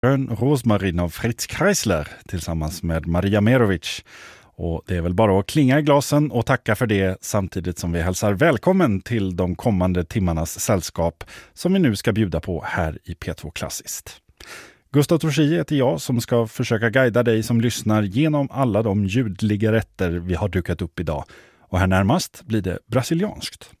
Rosmarin av Fritz Kreisler tillsammans med Maria Merovic. Och det är väl bara att klinga i glasen och tacka för det samtidigt som vi hälsar välkommen till de kommande timmarnas sällskap som vi nu ska bjuda på här i P2 Klassiskt. Gustav Torsi heter jag som ska försöka guida dig som lyssnar genom alla de ljudliga rätter vi har dukat upp idag. Och här närmast blir det brasilianskt.